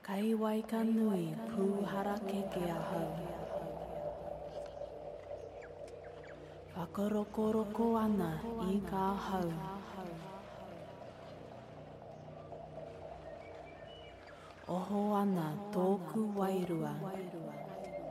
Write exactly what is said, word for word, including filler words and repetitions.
Kai waika nui pūhara keke ahau. Whakarokoroko ana I ka hau. Oho ana tōku wairua.